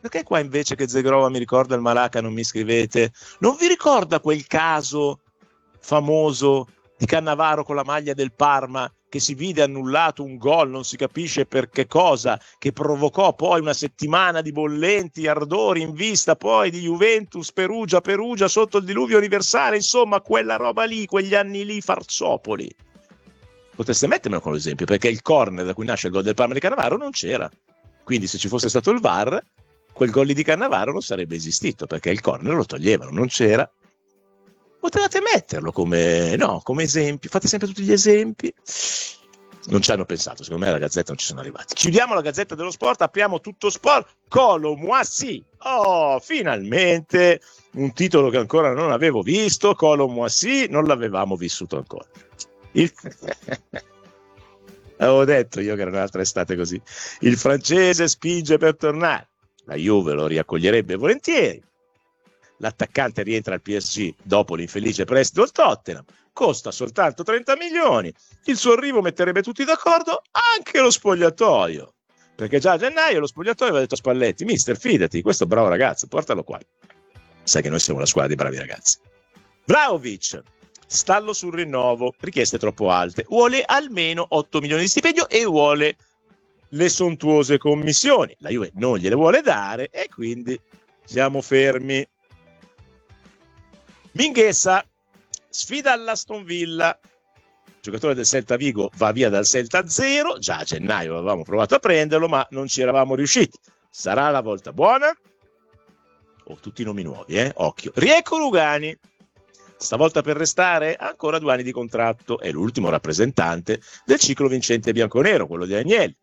Perché qua invece che Zegrova mi ricorda il Malaca non mi scrivete? Non vi ricorda quel caso famoso di Cannavaro con la maglia del Parma che si vide annullato un gol, non si capisce per che cosa, che provocò poi una settimana di bollenti ardori in vista poi di Juventus, Perugia sotto il diluvio universale, insomma quella roba lì, quegli anni lì, Farsopoli. Potreste mettermelo come esempio, perché il corner da cui nasce il gol del Parma di Cannavaro non c'era. Quindi se ci fosse stato il VAR, quel gol lì di Cannavaro non sarebbe esistito, perché il corner lo toglievano, non c'era. Potevate metterlo come esempio, fate sempre tutti gli esempi. Non ci hanno pensato, secondo me alla Gazzetta non ci sono arrivati. Chiudiamo la Gazzetta dello Sport, apriamo Tutto Sport. Colo Moissy, finalmente un titolo che ancora non avevo visto. Colo Moissy, non l'avevamo vissuto ancora. Avevo detto io che era un'altra estate così. Il francese spinge per tornare, la Juve lo riaccoglierebbe volentieri. L'attaccante rientra al PSG dopo l'infelice prestito al Tottenham, costa soltanto 30 milioni, il suo arrivo metterebbe tutti d'accordo, anche lo spogliatoio, perché già a gennaio lo spogliatoio aveva detto a Spalletti: mister, fidati, questo bravo ragazzo, portalo qua. Sai che noi siamo la squadra di bravi ragazzi. Vlahovic, stallo sul rinnovo, richieste troppo alte, vuole almeno 8 milioni di stipendio e vuole le sontuose commissioni. La Juve non gliele vuole dare e quindi siamo fermi. Mingueza sfida all'Aston Villa, il giocatore del Celta Vigo va via dal Celta 0, già a gennaio avevamo provato a prenderlo ma non ci eravamo riusciti. Sarà la volta buona? Tutti i nomi nuovi, occhio. Rieco Lugani, stavolta per restare, ancora 2 anni di contratto, è l'ultimo rappresentante del ciclo vincente bianconero, quello di Agnelli.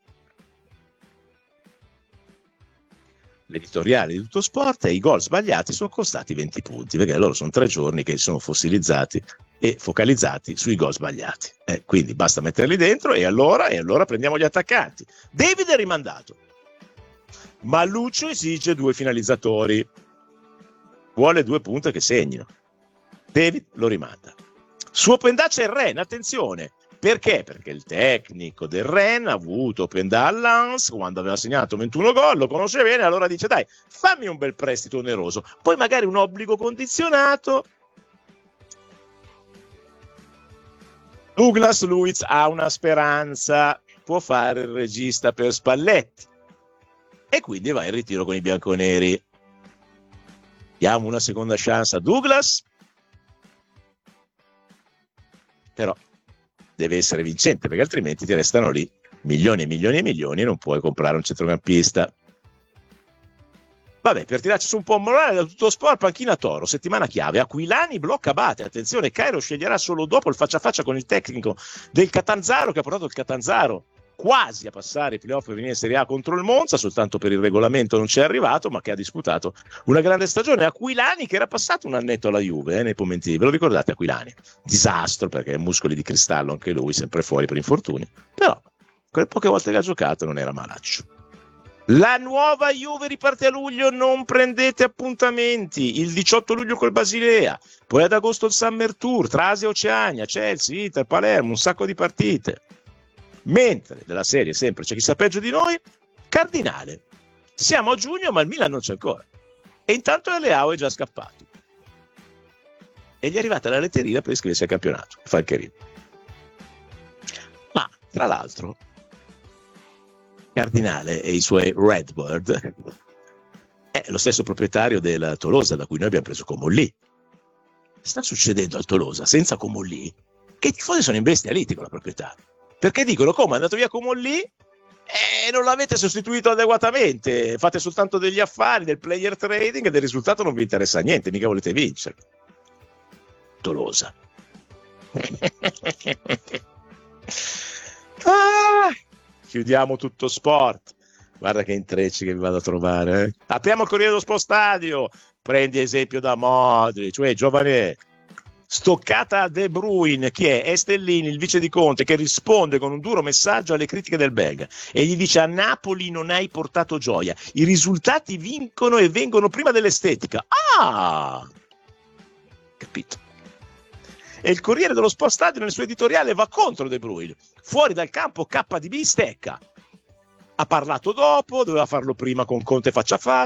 L'editoriale di Tutto Sport è: i gol sbagliati sono costati 20 punti, perché loro sono 3 giorni che sono fossilizzati e focalizzati sui gol sbagliati. Quindi basta metterli dentro e allora prendiamo gli attaccanti. David è rimandato, ma Lucio esige 2 finalizzatori, vuole 2 punte che segnino. David lo rimanda. Su Openda c'è il Rennes, attenzione. Perché? Perché il tecnico del Rennes ha avuto Openda a Lens quando aveva segnato 21 gol, lo conosce bene, allora dice: dai, fammi un bel prestito oneroso, poi magari un obbligo condizionato. Douglas Luiz ha una speranza, può fare il regista per Spalletti e quindi va in ritiro con i bianconeri. Diamo una seconda chance a Douglas, però deve essere vincente, perché altrimenti ti restano lì milioni e milioni e milioni e non puoi comprare un centrocampista. Vabbè, per tirarci su un po' morale da Tutto Sport, panchina Toro, settimana chiave, Aquilani blocca Abate, attenzione, Cairo sceglierà solo dopo il faccia a faccia con il tecnico del Catanzaro, che ha portato il Catanzaro quasi a passare i playoff per venire in Serie A contro il Monza, soltanto per il regolamento non c'è arrivato, ma che ha disputato una grande stagione. Aquilani che era passato un annetto alla Juve nei Pomentini, ve lo ricordate Aquilani? Disastro, perché muscoli di cristallo anche lui, sempre fuori per infortuni, però quelle poche volte che ha giocato non era malaccio. La nuova Juve riparte a luglio, non prendete appuntamenti, il 18 luglio col Basilea, poi ad agosto il Summer Tour tra Asia e Oceania, Chelsea, Inter, Palermo, un sacco di partite. Mentre della serie sempre c'è chi sa peggio di noi, Cardinale. Siamo a giugno ma il Milan non c'è ancora. E intanto Leao è già scappato. E gli è arrivata la letterina per iscriversi al campionato. Falcherino. Ma, tra l'altro, Cardinale e i suoi Redbird è lo stesso proprietario del Tolosa da cui noi abbiamo preso Comolli. Sta succedendo al Tolosa, senza Comolli, che i tifosi sono imbestialiti con la proprietà. Perché dicono: come è andato via Comolli e non l'avete sostituito adeguatamente, fate soltanto degli affari, del player trading e del risultato non vi interessa niente, mica volete vincere. Tolosa. Chiudiamo Tutto Sport. Guarda che intrecci che vi vado a trovare. Apriamo il Corriere dello Sport Stadio. Prendi esempio da Modric, cioè giovane. Stoccata a De Bruyne, chi è? Stellini, il vice di Conte, che risponde con un duro messaggio alle critiche del belga e gli dice: a Napoli non hai portato gioia, i risultati vincono e vengono prima dell'estetica. Capito? E il Corriere dello Sport Stadio nel suo editoriale va contro De Bruyne, fuori dal campo KDB stecca. Ha parlato dopo, doveva farlo prima con Conte faccia a